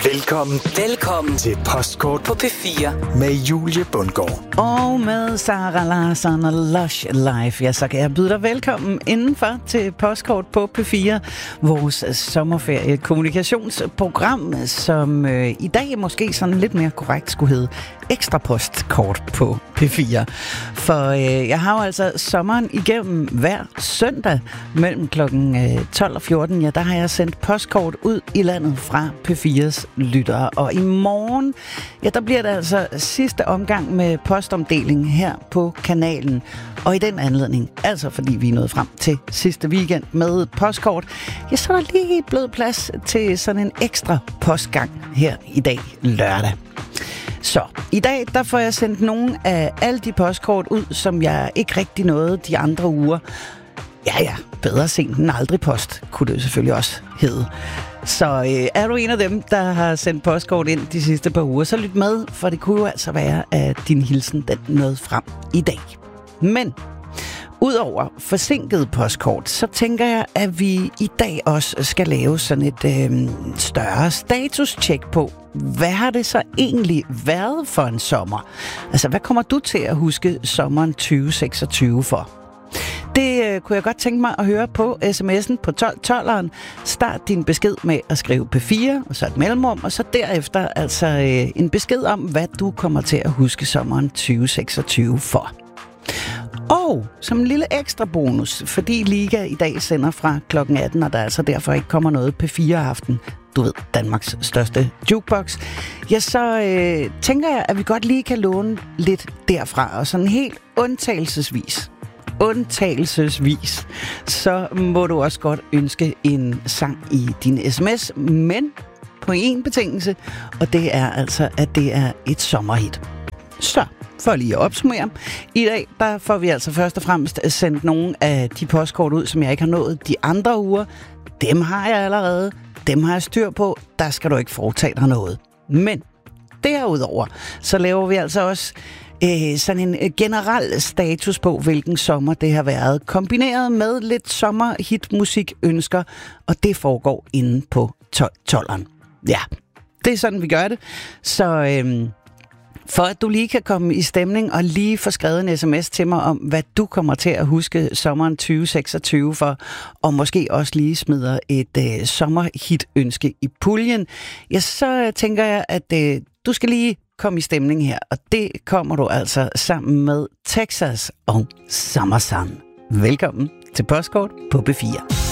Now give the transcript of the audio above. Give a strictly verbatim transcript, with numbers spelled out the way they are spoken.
Velkommen. Velkommen til Postkort på P fire. Med Julie Bundgaard. Og med Sara Larsson og Lush Life. Ja, så kan jeg byde dig velkommen indenfor til Postkort på P fire. Vores sommerferie kommunikationsprogram, som øh, i dag måske sådan lidt mere korrekt skulle hedde Ekstra Postkort på P fire. For øh, jeg har jo altså sommeren igennem hver søndag mellem klokken øh, tolv og fjorten. Ja, der har jeg sendt postkort ud i landet fra P fires lyttere. Og i morgen, ja, der bliver det altså sidste omgang med postomdeling her på kanalen. Og i den anledning, altså fordi vi er nået frem til sidste weekend med postkort, ja, så er der lige blevet plads til sådan en ekstra postgang her i dag lørdag. Så i dag, der får jeg sendt nogle af alle de postkort ud, som jeg ikke rigtig nåede de andre uger. Ja, ja, bedre sent end aldrig post, kunne det selvfølgelig også hedde. Så øh, er du en af dem, der har sendt postkort ind de sidste par uger, så lyt med, for det kunne jo altså være, at din hilsen den nåede frem i dag. Men udover forsinket postkort, så tænker jeg, at vi i dag også skal lave sådan et øh, større status-check på, hvad har det så egentlig været for en sommer? Altså, hvad kommer du til at huske sommeren tyve seksogtyve for? Det øh, kunne jeg godt tænke mig at høre på sms'en på tolv tolveren. Start din besked med at skrive P fire, og så et mellemrum, og så derefter altså øh, en besked om, hvad du kommer til at huske sommeren tyve seksogtyve for. Og som en lille ekstra bonus, fordi Liga i dag sender fra klokken atten, og der altså derfor ikke kommer noget P fire-aften, du ved, Danmarks største jukebox, ja, så øh, tænker jeg, at vi godt lige kan låne lidt derfra, og sådan helt undtagelsesvis, undtagelsesvis, så må du også godt ønske en sang i din sms, men på en betingelse, og det er altså, at det er et sommerhit. Så for lige at opsummere. I dag, der får vi altså først og fremmest sendt nogle af de postkort ud, som jeg ikke har nået de andre uger. Dem har jeg allerede. Dem har jeg styr på. Der skal du ikke foretage dig noget. Men derudover, så laver vi altså også øh, sådan en generel status på, hvilken sommer det har været. Kombineret med lidt sommerhitmusik ønsker, og det foregår inde på tolv tolveren. Ja, det er sådan, vi gør det. Så Øh, For at du lige kan komme i stemning og lige få skrevet en sms til mig om, hvad du kommer til at huske sommeren tyve seksogtyve for, og måske også lige smider et øh, sommerhit-ønske i puljen, ja, så tænker jeg, at øh, du skal lige komme i stemning her, og det kommer du altså sammen med Texas og Summer Sun. Velkommen til Postkort på P fire.